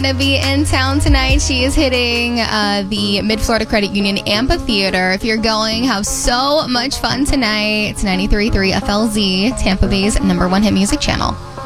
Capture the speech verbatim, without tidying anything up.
Gonna be in town tonight. She is hitting uh, the Mid-Florida Credit Union Amphitheater. If you're going, have so much fun tonight. It's ninety-three point three F L Z, Tampa Bay's number one hit music channel.